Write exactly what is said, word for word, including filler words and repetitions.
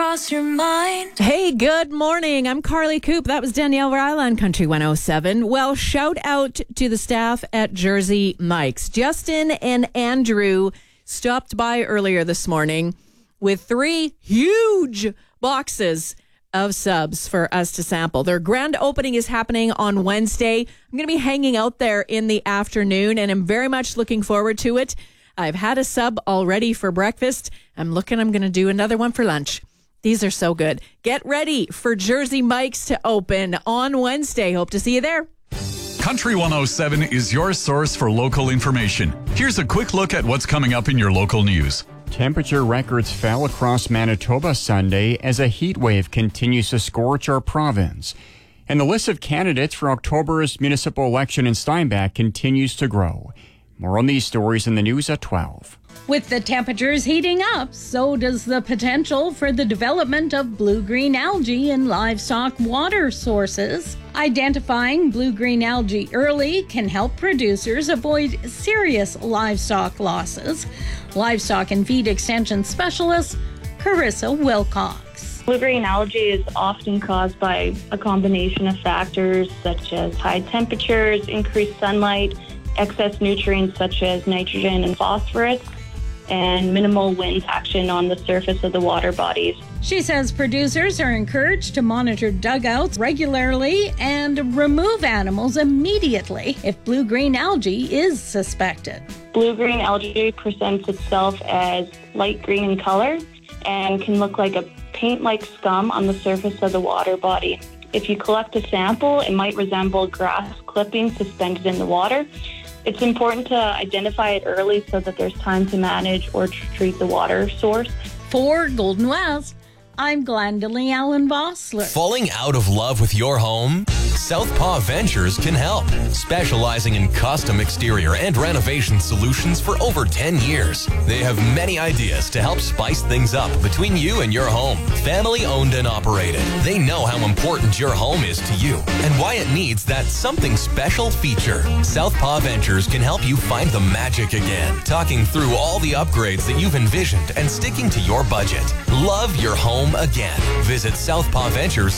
cross your mind. Hey, good morning. I'm Carly Coop. That was Danielle Ryle on Country one oh seven. Well, shout out to the staff at Jersey Mike's. Justin and Andrew stopped by earlier this morning with three huge boxes of subs for us to sample. Their grand opening is happening on Wednesday. I'm going to be hanging out there in the afternoon, and I'm very much looking forward to it. I've had a sub already for breakfast. I'm looking, I'm going to do another one for lunch. These are so good. Get ready for Jersey Mike's to open on Wednesday. Hope to see you there. Country one oh seven is your source for local information. Here's a quick look at what's coming up in your local news. Temperature records fell across Manitoba Sunday as a heat wave continues to scorch our province. And the list of candidates for October's municipal election in Steinbach continues to grow. More on these stories in the news at twelve. With the temperatures heating up, so does the potential for the development of blue-green algae in livestock water sources. Identifying blue-green algae early can help producers avoid serious livestock losses. Livestock and Feed Extension Specialist Carissa Wilcox. Blue-green algae is often caused by a combination of factors such as high temperatures, increased sunlight, excess nutrients such as nitrogen and phosphorus, and minimal wind action on the surface of the water bodies. She says producers are encouraged to monitor dugouts regularly and remove animals immediately if blue-green algae is suspected. Blue-green algae presents itself as light green in color and can look like a paint-like scum on the surface of the water body. If you collect a sample, it might resemble grass clippings suspended in the water. It's important to identify it early so that there's time to manage or treat the water source. For Golden West, I'm Glendalee Allen Vossler. Falling out of love with your home? Southpaw Ventures can help. Specializing in custom exterior and renovation solutions for over ten years. They have many ideas to help spice things up between you and your home. Family owned and operated. They know how important your home is to you and why it needs that something special feature. Southpaw Ventures can help you find the magic again. Talking through all the upgrades that you've envisioned and sticking to your budget. Love your home again. Visit southpaw ventures